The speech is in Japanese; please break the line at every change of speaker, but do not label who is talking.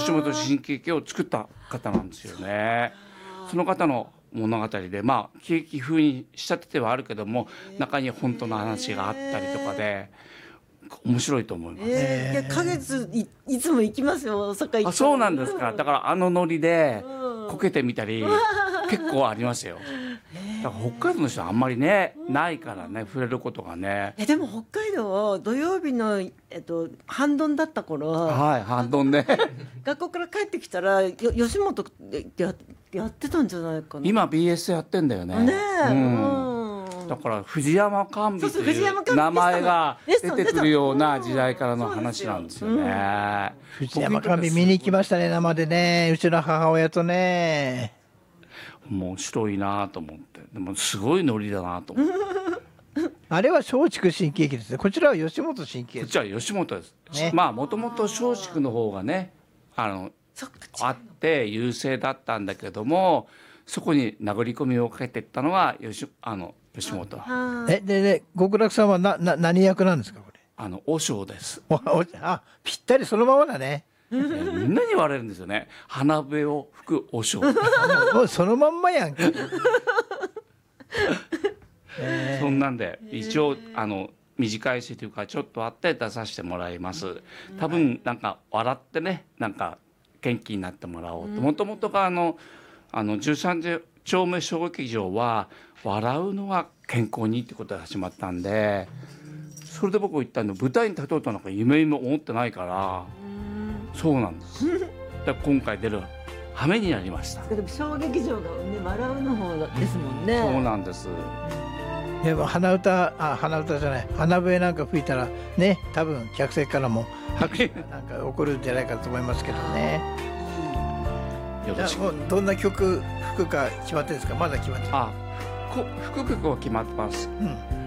吉本新喜劇を作った方なんですよね。その方の物語で喜劇風に仕立ててはあるけども、中に本当の話があったりとかで面白いと思います。
いや花月 いつも行きますよ、大阪行ったら。
そうなんですか。だからノリでこけてみたり結構ありますよ。だから北海道の人はあんまりねないからね、触れることがね。
でも北海道土曜日の、半ドンだった頃、
半ドンね
学校から帰ってきたら吉本でやってたんじゃないかな。
今 BS やってんだよね。
ねえ、
だから藤山寛美という名前が出てくるような時代からの話なんですよね。
藤山寛美見に行きましたね、生でね、うちの母親とね。
面白いなと思って、でもすごいノリだなと思って
あれは松竹新喜劇ですね。こちらは吉本新喜劇。
こっちは吉本です、
ね。
もともと松竹の方がねあって優勢だったんだけども、そこに殴り込みをかけていったのが吉本。
で極楽さんは何役なんですか、これ。
和尚です。
ぴったりそのままだね。
みんなに言われるんですよね。花笛を吹く和尚
もうそのまんまやんか
そんなんで一応短いしというかちょっとあって出させてもらいます。多分なんか笑ってね、なんか元気になってもらおうと。もともとが13丁目小劇場は笑うのが健康にってことで始まったんで、それで僕言ったの、舞台に立とうとなんか夢も思ってないから。そうなんですだから今回出る羽目になりました。
でも小劇場がね、笑うの方ですもんね。
そうなんです。
でも鼻歌じゃない、花笛なんか吹いたらね、多分客席からも拍手がなんか起こるんじゃないかと思いますけどね。
よろしく。
もうどんな曲吹くか決まってるんですか。まだ決まってない。
副曲は決まってます。